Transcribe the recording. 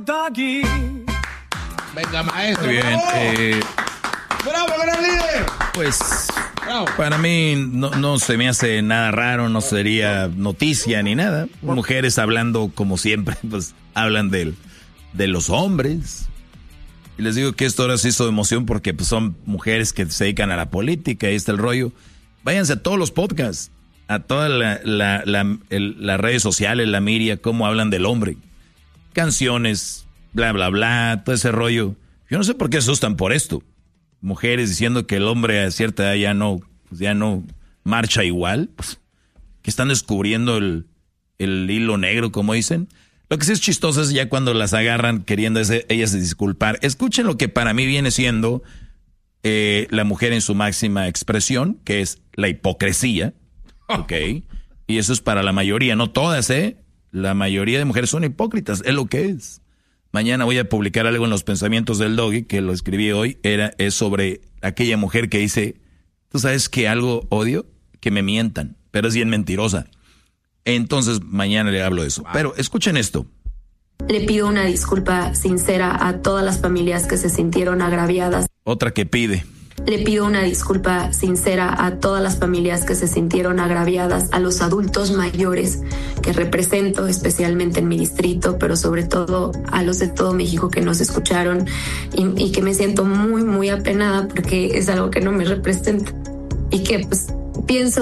Venga, maestro. Muy bien. ¡Bravo, gran líder! Pues Bravo. para mí no se me hace nada raro, no sería noticia ni nada. Mujeres hablando como siempre, pues hablan de los hombres. Y les digo que esto ahora se hizo de emoción porque pues, son mujeres que se dedican a la política, ahí está el rollo. Váyanse a todos los podcasts, a todas las redes sociales, la miria, cómo hablan del hombre. Canciones, bla, bla, bla, todo ese rollo. Yo no sé por qué se asustan por esto. Mujeres diciendo que el hombre a cierta edad ya no marcha igual. Pues, que están descubriendo el hilo negro, como dicen. Lo que sí es chistoso es ya cuando las agarran queriendo ellas disculpar. Escuchen lo que para mí viene siendo la mujer en su máxima expresión, que es la hipocresía. ¿Ok? Y eso es para la mayoría, no todas, La mayoría de mujeres son hipócritas, es lo que es. Mañana voy a publicar algo en los pensamientos del Doggy, que lo escribí hoy, es sobre aquella mujer que dice, ¿tú sabes que algo odio? Que me mientan, pero es bien mentirosa. Entonces mañana le hablo de eso. Pero escuchen esto. Le pido una disculpa sincera a todas las familias que se sintieron agraviadas. Otra que pide. Le pido una disculpa sincera a todas las familias que se sintieron agraviadas, a los adultos mayores que represento, especialmente en mi distrito, pero sobre todo a los de todo México que nos escucharon y que me siento muy, muy apenada porque es algo que no me representa y que pues pienso